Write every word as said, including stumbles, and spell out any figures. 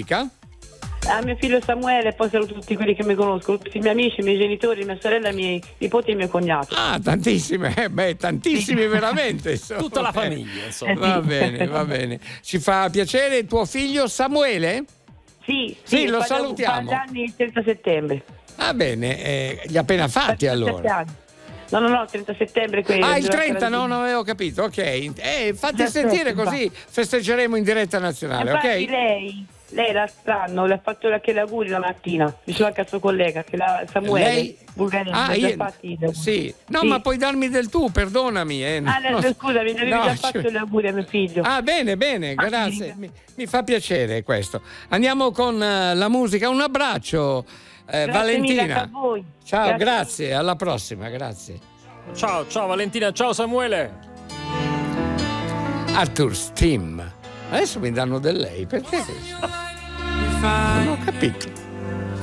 dedica? A mio figlio Samuele, e poi saluto tutti quelli che mi conoscono, tutti i miei amici, i miei genitori, mia sorella, i miei nipoti e mio cognato. Ah, tantissime, eh, beh, tantissimi veramente. Insomma. Tutta la famiglia, insomma. Va bene, va bene. Ci fa piacere tuo figlio Samuele? Sì, Sì, sì, lo fa- salutiamo. Fa gli anni il trenta settembre. Va bene, eh, li ha appena fatti allora. Anni. No, no, no, il trenta settembre. Quello, Ah, il trenta, no, non avevo capito, ok. Eh, fatti sentire così festeggeremo in diretta nazionale, Infatti ok? lei, lei l'altro anno le ha fatto anche gli auguri la mattina, diceva anche al suo collega, che la Samuele, Lei... bulgarese, ah, gli ha io... fatti- sì. No, sì. ma puoi darmi del tu, perdonami. Eh. Ah, no, No. scusami, mi avevi No, già fatto cioè- gli auguri a mio figlio. Ah, bene, bene, Ah, grazie. sì. Mi, mi fa piacere questo. Andiamo con eh, la musica. Un abbraccio, eh, Grazie mille anche Valentina. a voi. Ciao, Grazie. grazie, alla prossima, grazie. Ciao, ciao Valentina, ciao Samuele. Arthur's Team. Adesso mi danno del lei, perché? Non ho capito.